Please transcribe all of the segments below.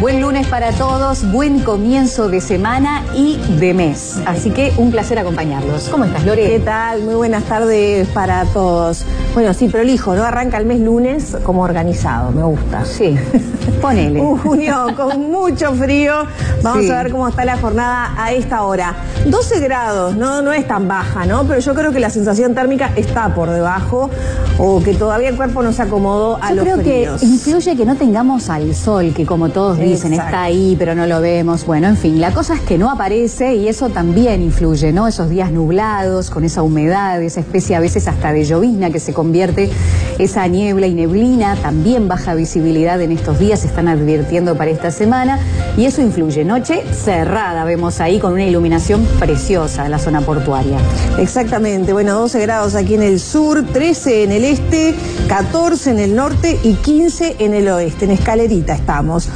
Buen lunes para todos, buen comienzo de semana y de mes. Así que un placer acompañarlos. ¿Cómo estás, Lore? ¿Qué tal? Muy buenas tardes para todos. Bueno, sí, prolijo, ¿no? Arranca el mes lunes como organizado, me gusta. Sí, ponele. Un junio con mucho frío. Vamos a ver cómo está la jornada a esta hora. 12 grados, no es tan baja, ¿no? Pero yo creo que la sensación térmica está por debajo o que todavía el cuerpo no se acomodó a los fríos. Yo creo que influye que no tengamos al sol, que como todos dicen, está ahí, pero no lo vemos. Bueno, en fin, la cosa es que no aparece y eso también influye, ¿no? Esos días nublados, con esa humedad, esa especie a veces hasta de llovizna que se convierte, esa niebla y neblina, también baja visibilidad en estos días, se están advirtiendo para esta semana y eso influye. Noche cerrada, vemos ahí con una iluminación preciosa en la zona portuaria. Exactamente, bueno, 12 grados aquí en el sur, 13 en el este, 14 en el norte y 15 en el oeste. En escalerita estamos,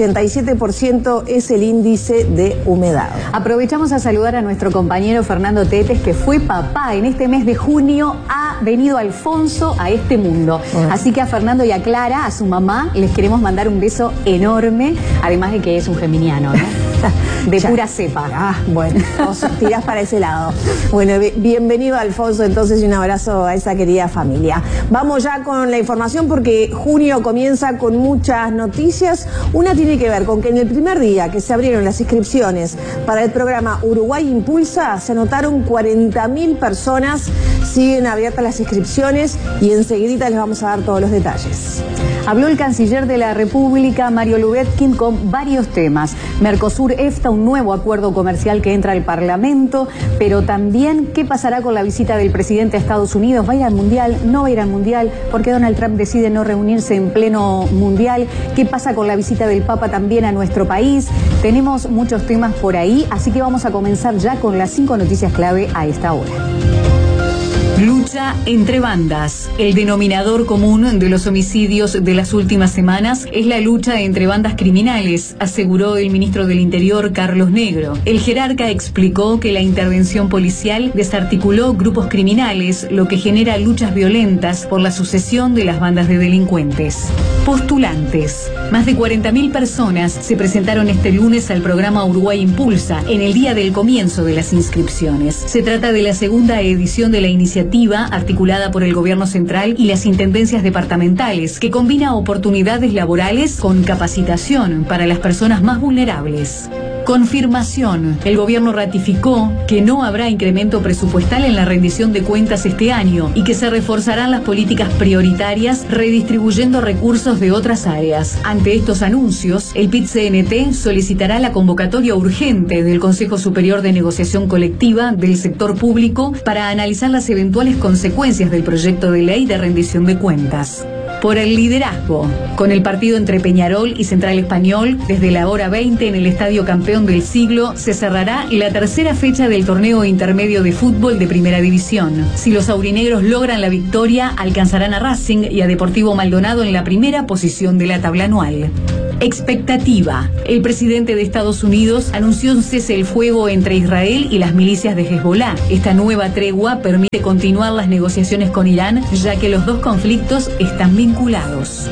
87% es el índice de humedad. Aprovechamos a saludar a nuestro compañero Fernando Tetes, que fue papá en este mes de junio, ha venido Alfonso a este mundo. Así que a Fernando y a Clara, a su mamá, les queremos mandar un beso enorme, además de que es un geminiano, ¿no? De pura cepa. Ah, bueno, tirás para ese lado. Bueno, bienvenido Alfonso entonces y un abrazo a esa querida familia. Vamos ya con la información porque junio comienza con muchas noticias. Una tiene que ver con que en el primer día que se abrieron las inscripciones para el programa Uruguay Impulsa, se anotaron 40.000 personas. Siguen abiertas las inscripciones y enseguidita les vamos a dar todos los detalles. Habló el canciller de la República, Mario Lubetkin, con varios temas. Mercosur-EFTA, un nuevo acuerdo comercial que entra al Parlamento, pero también qué pasará con la visita del presidente a Estados Unidos. ¿Va a ir al Mundial? ¿No va a ir al Mundial? ¿Por qué Donald Trump decide no reunirse en pleno Mundial? ¿Qué pasa con la visita del Papa también a nuestro país? Tenemos muchos temas por ahí, así que vamos a comenzar ya con las 5 noticias clave a esta hora. Lucha entre bandas. El denominador común de los homicidios de las últimas semanas es la lucha entre bandas criminales, aseguró el ministro del Interior, Carlos Negro. El jerarca explicó que la intervención policial desarticuló grupos criminales, lo que genera luchas violentas por la sucesión de las bandas de delincuentes. Postulantes. Más de 40.000 personas se presentaron este lunes al programa Uruguay Impulsa, en el día del comienzo de las inscripciones. Se trata de la segunda edición de la iniciativa articulada por el gobierno central y las intendencias departamentales, que combina oportunidades laborales con capacitación para las personas más vulnerables. Confirmación. El gobierno ratificó que no habrá incremento presupuestal en la rendición de cuentas este año y que se reforzarán las políticas prioritarias redistribuyendo recursos de otras áreas. Ante estos anuncios, el PIT-CNT solicitará la convocatoria urgente del Consejo Superior de Negociación Colectiva del sector público para analizar las eventuales consecuencias del proyecto de ley de rendición de cuentas. Por el liderazgo. Con el partido entre Peñarol y Central Español, desde la hora 20 en el Estadio Campeón del Siglo, se cerrará la tercera fecha del torneo intermedio de fútbol de Primera División. Si los aurinegros logran la victoria, alcanzarán a Racing y a Deportivo Maldonado en la primera posición de la tabla anual. Expectativa. El presidente de Estados Unidos anunció un cese el fuego entre Israel y las milicias de Hezbolá. Esta nueva tregua permite continuar las negociaciones con Irán, ya que los dos conflictos están vinculados.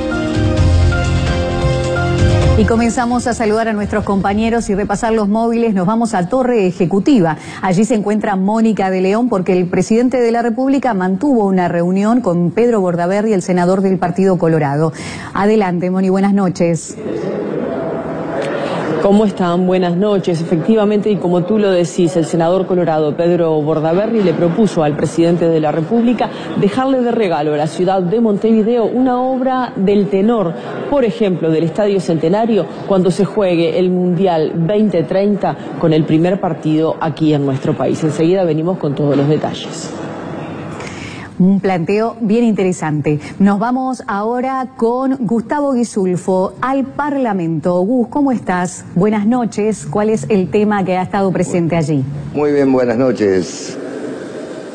Y comenzamos a saludar a nuestros compañeros y repasar los móviles. Nos vamos a Torre Ejecutiva. Allí se encuentra Mónica de León porque el presidente de la República mantuvo una reunión con Pedro Bordaberry, el senador del Partido Colorado. Adelante, Moni, buenas noches. ¿Cómo están? Buenas noches. Efectivamente, y como tú lo decís, el senador colorado Pedro Bordaberry le propuso al presidente de la República dejarle de regalo a la ciudad de Montevideo una obra del tenor, por ejemplo, del Estadio Centenario, cuando se juegue el Mundial 2030 con el primer partido aquí en nuestro país. Enseguida venimos con todos los detalles. Un planteo bien interesante. Nos vamos ahora con Gustavo Guisulfo al Parlamento. Gus, ¿cómo estás? Buenas noches. ¿Cuál es el tema que ha estado presente allí? Muy bien, buenas noches.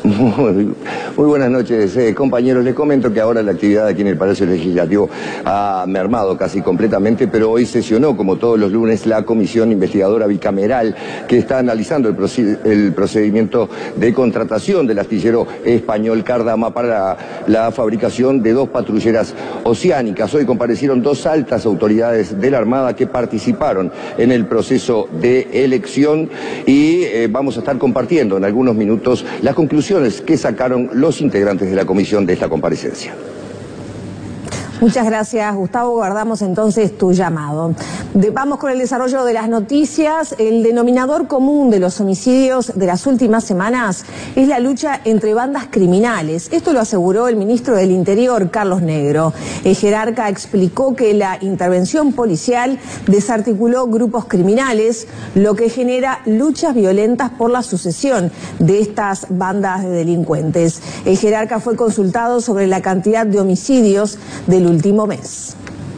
Muy buenas noches, compañeros. Les comento que ahora la actividad aquí en el Palacio Legislativo ha mermado casi completamente, pero hoy sesionó, como todos los lunes, la comisión investigadora bicameral que está analizando el procedimiento de contratación del astillero español Cardama para la fabricación de 2 patrulleras oceánicas. Hoy comparecieron 2 altas autoridades de la Armada que participaron en el proceso de elección y vamos a estar compartiendo en algunos minutos las conclusiones que sacaron los integrantes de la comisión de esta comparecencia. Muchas gracias, Gustavo. Guardamos entonces tu llamado. Vamos con el desarrollo de las noticias. El denominador común de los homicidios de las últimas semanas es la lucha entre bandas criminales. Esto lo aseguró el ministro del Interior, Carlos Negro. El jerarca explicó que la intervención policial desarticuló grupos criminales, lo que genera luchas violentas por la sucesión de estas bandas de delincuentes. El jerarca fue consultado sobre la cantidad de homicidios del último mes.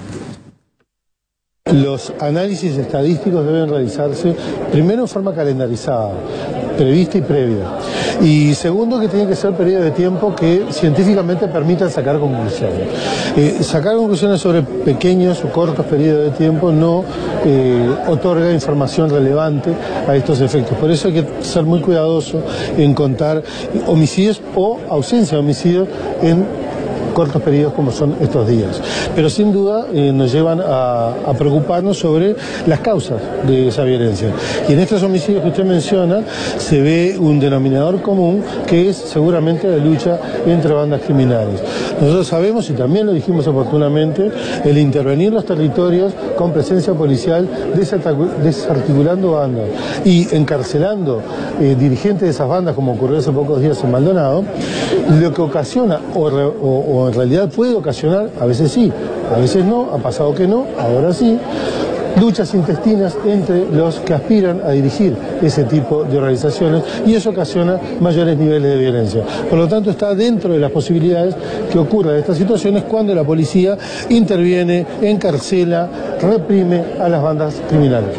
Los análisis estadísticos deben realizarse primero en forma calendarizada, prevista y previa. Y segundo, que tiene que ser periodo de tiempo que científicamente permitan sacar conclusiones. Sacar conclusiones sobre pequeños o cortos periodos de tiempo no otorga información relevante a estos efectos. Por eso hay que ser muy cuidadoso en contar homicidios o ausencia de homicidios en cortos periodos como son estos días. Pero sin duda nos llevan a preocuparnos sobre las causas de esa violencia. Y en estos homicidios que usted menciona se ve un denominador común que es seguramente la lucha entre bandas criminales. Nosotros sabemos, y también lo dijimos oportunamente, el intervenir los territorios con presencia policial desarticulando bandas y encarcelando dirigentes de esas bandas, como ocurrió hace pocos días en Maldonado, lo que ocasiona o en realidad puede ocasionar, a veces sí, a veces no, ha pasado que no, ahora sí, luchas intestinas entre los que aspiran a dirigir ese tipo de organizaciones y eso ocasiona mayores niveles de violencia. Por lo tanto, está dentro de las posibilidades que ocurran estas situaciones cuando la policía interviene, encarcela, reprime a las bandas criminales.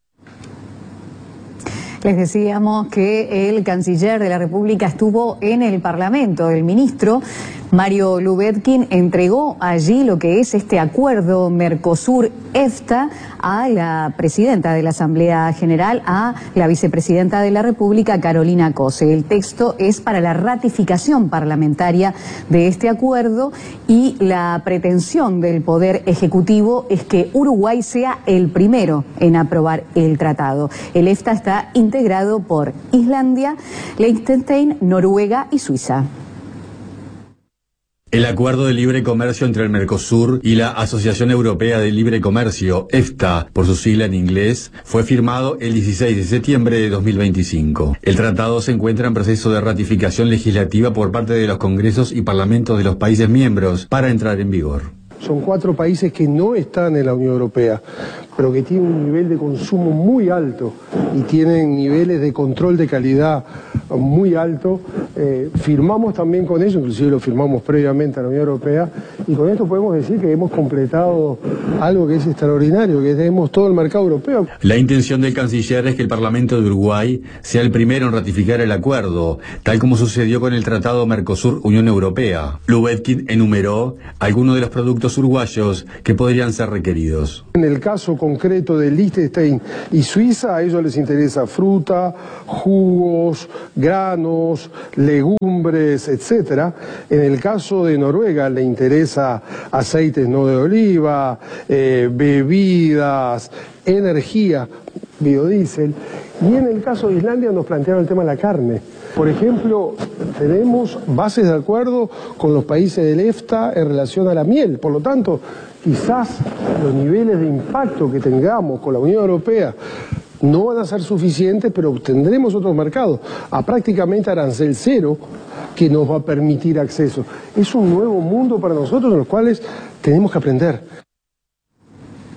Les decíamos que el canciller de la República estuvo en el Parlamento. El ministro Mario Lubetkin entregó allí lo que es este acuerdo Mercosur-EFTA a la presidenta de la Asamblea General, a la vicepresidenta de la República, Carolina Cose. El texto es para la ratificación parlamentaria de este acuerdo y la pretensión del Poder Ejecutivo es que Uruguay sea el primero en aprobar el tratado. El EFTA está integrado por Islandia, Liechtenstein, Noruega y Suiza. El acuerdo de libre comercio entre el Mercosur y la Asociación Europea de Libre Comercio, EFTA, por su sigla en inglés, fue firmado el 16 de septiembre de 2025. El tratado se encuentra en proceso de ratificación legislativa por parte de los congresos y parlamentos de los países miembros para entrar en vigor. Son 4 países que no están en la Unión Europea, pero que tienen un nivel de consumo muy alto y tienen niveles de control de calidad muy alto. Firmamos también con ellos, inclusive lo firmamos previamente a la Unión Europea, y con esto podemos decir que hemos completado algo que es extraordinario, que tenemos todo el mercado europeo. La intención del canciller es que el Parlamento de Uruguay sea el primero en ratificar el acuerdo, tal como sucedió con el Tratado Mercosur-Unión Europea. Lubetkin enumeró algunos de los productos uruguayos que podrían ser requeridos. En el caso concreto de Liechtenstein y Suiza, a ellos les interesa fruta, jugos, granos, legumbres, etc. En el caso de Noruega le interesa aceites no de oliva, bebidas, energía, biodiesel. Y en el caso de Islandia nos plantearon el tema de la carne. Por ejemplo, tenemos bases de acuerdo con los países del EFTA en relación a la miel. Por lo tanto, quizás los niveles de impacto que tengamos con la Unión Europea no van a ser suficientes, pero obtendremos otros mercados a prácticamente arancel cero que nos va a permitir acceso. Es un nuevo mundo para nosotros en los cuales tenemos que aprender.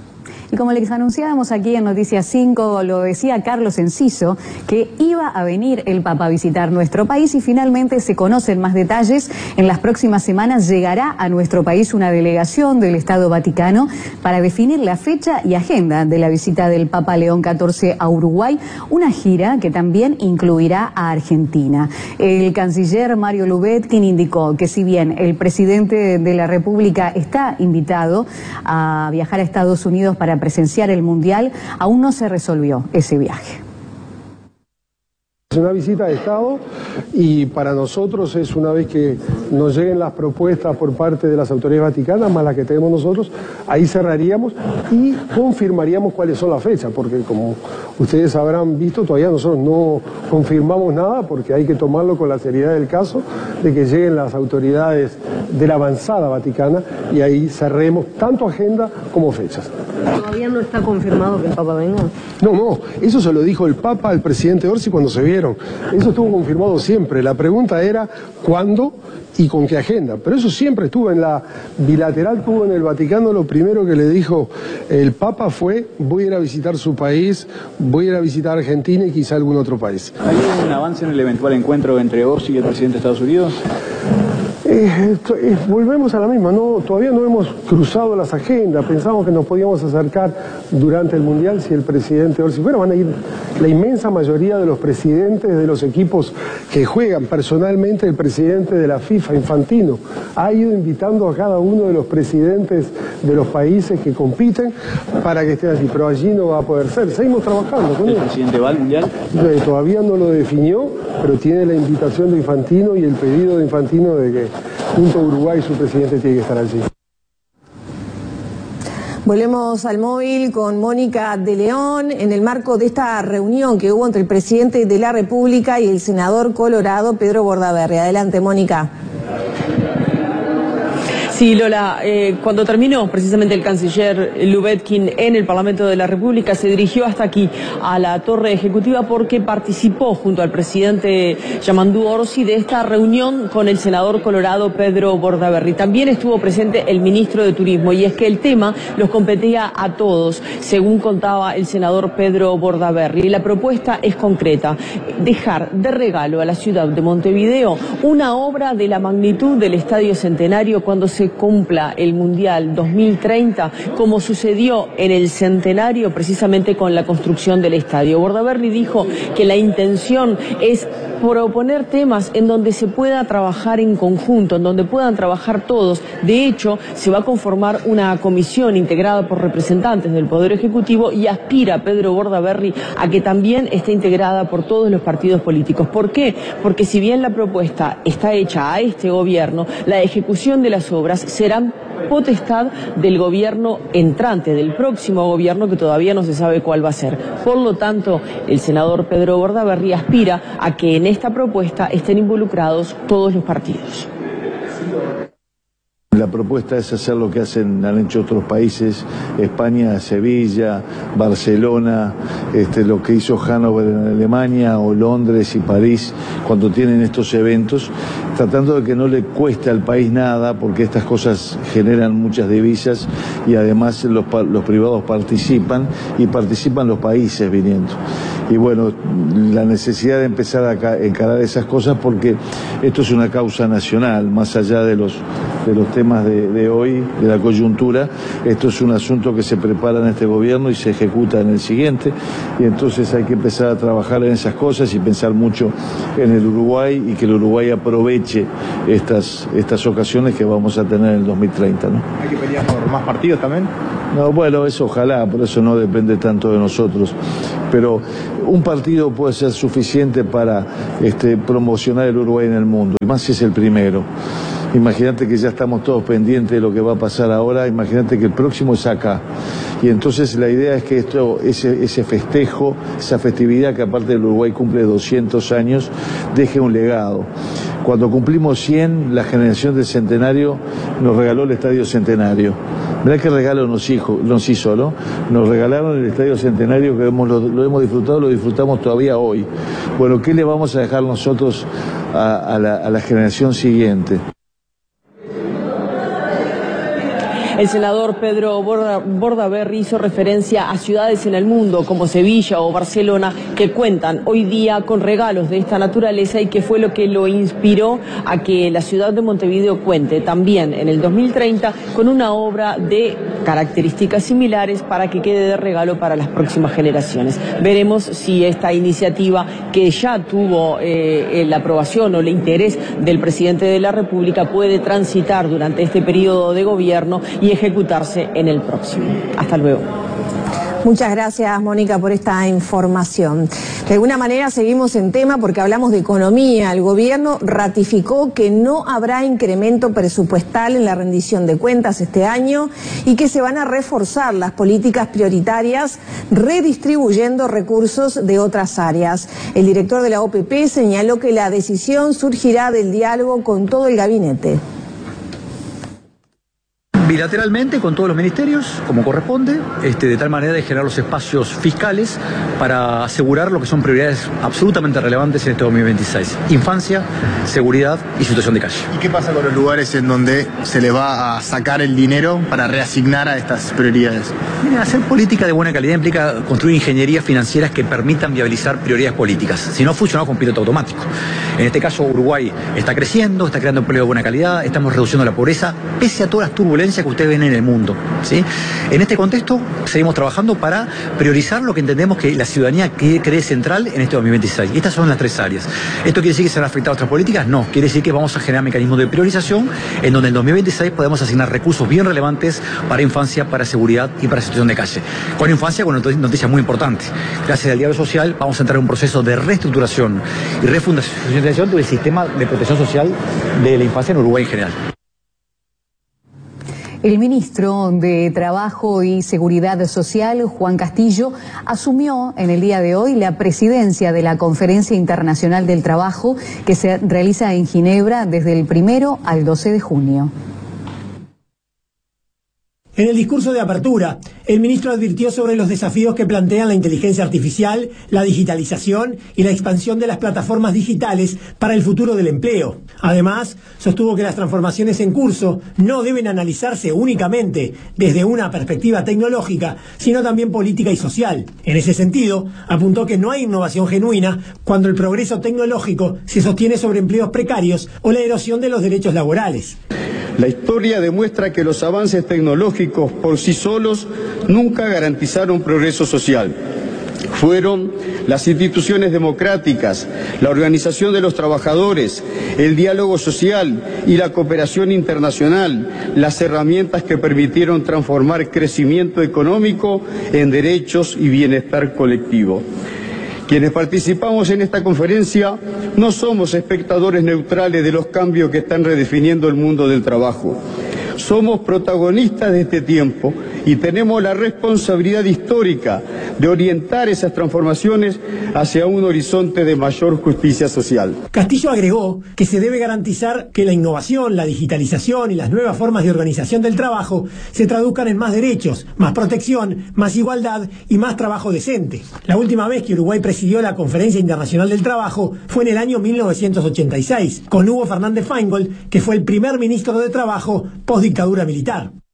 Y como les anunciábamos aquí en Noticias 5, lo decía Carlos Enciso, que iba a venir el Papa a visitar nuestro país y finalmente se conocen más detalles. En las próximas semanas llegará a nuestro país una delegación del Estado Vaticano para definir la fecha y agenda de la visita del Papa León XIV a Uruguay, una gira que también incluirá a Argentina. El canciller Mario Lubetkin indicó que si bien el presidente de la República está invitado a viajar a Estados Unidos para presenciar el Mundial, aún no se resolvió ese viaje. Es una visita de Estado y para nosotros es una vez que nos lleguen las propuestas por parte de las autoridades vaticanas, más las que tenemos nosotros, ahí cerraríamos y confirmaríamos cuáles son las fechas, porque como ustedes habrán visto, todavía nosotros no confirmamos nada porque hay que tomarlo con la seriedad del caso de que lleguen las autoridades de la avanzada vaticana y ahí cerremos tanto agenda como fechas. ¿Todavía no está confirmado que el Papa venga? No, eso se lo dijo el Papa al presidente Orsi cuando se vieron. Eso estuvo confirmado siempre. La pregunta era cuándo y con qué agenda. Pero eso siempre estuvo en la bilateral, estuvo en el Vaticano. Lo primero que le dijo el Papa fue: voy a ir a visitar su país, voy a ir a visitar Argentina y quizá algún otro país. ¿Hay un avance en el eventual encuentro entre Orsi y el presidente de Estados Unidos? Volvemos a la misma, todavía no hemos cruzado las agendas, pensamos que nos podíamos acercar durante el Mundial si el presidente Orsi fuera, van a ir la inmensa mayoría de los presidentes de los equipos que juegan. Personalmente el presidente de la FIFA, Infantino, ha ido invitando a cada uno de los presidentes de los países que compiten para que estén allí, pero allí no va a poder ser, seguimos trabajando con él. ¿El presidente va al Mundial? Todavía no lo definió, pero tiene la invitación de Infantino y el pedido de Infantino de que junto a Uruguay su presidente tiene que estar allí. Volvemos al móvil con Mónica de León en el marco de esta reunión que hubo entre el presidente de la República y el senador colorado Pedro Bordaberry. Adelante, Mónica. Sí, Lola, cuando terminó precisamente el canciller Lubetkin en el Parlamento de la República, se dirigió hasta aquí, a la Torre Ejecutiva, porque participó junto al presidente Yamandú Orsi de esta reunión con el senador colorado Pedro Bordaberry. También estuvo presente el ministro de Turismo, y es que el tema los competía a todos, según contaba el senador Pedro Bordaberry. Y la propuesta es concreta: dejar de regalo a la ciudad de Montevideo una obra de la magnitud del Estadio Centenario cuando se cumpla el Mundial 2030, como sucedió en el Centenario precisamente con la construcción del estadio. Bordaberry dijo que la intención es proponer temas en donde se pueda trabajar en conjunto, en donde puedan trabajar todos. De hecho, se va a conformar una comisión integrada por representantes del Poder Ejecutivo y aspira Pedro Bordaberry a que también esté integrada por todos los partidos políticos. ¿Por qué? Porque si bien la propuesta está hecha a este gobierno, la ejecución de las obras será potestad del gobierno entrante, del próximo gobierno, que todavía no se sabe cuál va a ser. Por lo tanto, el senador Pedro Bordaberry aspira a que en esta propuesta estén involucrados todos los partidos. La propuesta es hacer lo que han hecho otros países: España, Sevilla, Barcelona, lo que hizo Hannover en Alemania, o Londres y París, cuando tienen estos eventos, tratando de que no le cueste al país nada, porque estas cosas generan muchas divisas y además los privados participan y participan los países viniendo. Y bueno, la necesidad de empezar a encarar esas cosas, porque esto es una causa nacional, más allá de los temas de hoy, de la coyuntura. Esto es un asunto que se prepara en este gobierno y se ejecuta en el siguiente, y entonces hay que empezar a trabajar en esas cosas y pensar mucho en el Uruguay, y que el Uruguay aproveche estas ocasiones que vamos a tener en el 2030, ¿no? ¿Hay que pelear por más partidos también? No, bueno, eso ojalá, por eso no depende tanto de nosotros. Pero un partido puede ser suficiente para promocionar el Uruguay en el mundo, y más si es el primero. Imagínate que ya estamos todos pendientes de lo que va a pasar ahora, imagínate que el próximo es acá. Y entonces la idea es que ese festejo, esa festividad que aparte del Uruguay cumple 200 años, deje un legado. Cuando cumplimos 100, la generación del Centenario nos regaló el Estadio Centenario. Mirá qué regalo nos hizo, ¿no? Nos regalaron el Estadio Centenario, que lo hemos disfrutado, lo disfrutamos todavía hoy. Bueno, ¿qué le vamos a dejar nosotros a la generación siguiente? El senador Pedro Bordaberry hizo referencia a ciudades en el mundo como Sevilla o Barcelona que cuentan hoy día con regalos de esta naturaleza y que fue lo que lo inspiró a que la ciudad de Montevideo cuente también en el 2030 con una obra de características similares para que quede de regalo para las próximas generaciones. Veremos si esta iniciativa, que ya tuvo la aprobación o el interés del presidente de la República, puede transitar durante este periodo de gobierno y ejecutarse en el próximo. Hasta luego. Muchas gracias, Mónica, por esta información. De alguna manera seguimos en tema porque hablamos de economía. El gobierno ratificó que no habrá incremento presupuestal en la rendición de cuentas este año y que se van a reforzar las políticas prioritarias redistribuyendo recursos de otras áreas. El director de la OPP señaló que la decisión surgirá del diálogo con todo el gabinete. Bilateralmente con todos los ministerios, como corresponde, de tal manera de generar los espacios fiscales para asegurar lo que son prioridades absolutamente relevantes en este 2026. Infancia, seguridad y situación de calle. ¿Y qué pasa con los lugares en donde se le va a sacar el dinero para reasignar a estas prioridades? Miren, hacer política de buena calidad implica construir ingenierías financieras que permitan viabilizar prioridades políticas. Si no, funcionamos con piloto automático. En este caso, Uruguay está creciendo, está creando empleo de buena calidad, estamos reduciendo la pobreza, pese a todas las turbulencias que ustedes ven en el mundo, ¿sí? En este contexto, seguimos trabajando para priorizar lo que entendemos que la ciudadanía cree central en este 2026. Y estas son las tres áreas. ¿Esto quiere decir que se van a afectar otras políticas? No. Quiere decir que vamos a generar mecanismos de priorización en donde en 2026 podemos asignar recursos bien relevantes para infancia, para seguridad y para situación de calle. Con infancia, con noticias muy importantes. Gracias al diálogo social, vamos a entrar en un proceso de reestructuración y refundación del sistema de protección social de la infancia en Uruguay en general. El ministro de Trabajo y Seguridad Social, Juan Castillo, asumió en el día de hoy la presidencia de la Conferencia Internacional del Trabajo que se realiza en Ginebra desde el 1 al 12 de junio. En el discurso de apertura, el ministro advirtió sobre los desafíos que plantean la inteligencia artificial, la digitalización y la expansión de las plataformas digitales para el futuro del empleo. Además, sostuvo que las transformaciones en curso no deben analizarse únicamente desde una perspectiva tecnológica, sino también política y social. En ese sentido, apuntó que no hay innovación genuina cuando el progreso tecnológico se sostiene sobre empleos precarios o la erosión de los derechos laborales. La historia demuestra que los avances tecnológicos por sí solos nunca garantizaron progreso social. Fueron las instituciones democráticas, la organización de los trabajadores, el diálogo social y la cooperación internacional las herramientas que permitieron transformar crecimiento económico en derechos y bienestar colectivo. Quienes participamos en esta conferencia no somos espectadores neutrales de los cambios que están redefiniendo el mundo del trabajo. Somos protagonistas de este tiempo y tenemos la responsabilidad histórica de orientar esas transformaciones hacia un horizonte de mayor justicia social. Castillo agregó que se debe garantizar que la innovación, la digitalización y las nuevas formas de organización del trabajo se traduzcan en más derechos, más protección, más igualdad y más trabajo decente. La última vez que Uruguay presidió la Conferencia Internacional del Trabajo fue en el año 1986, con Hugo Fernández Feingold, que fue el primer ministro de Trabajo post-dictadura militar.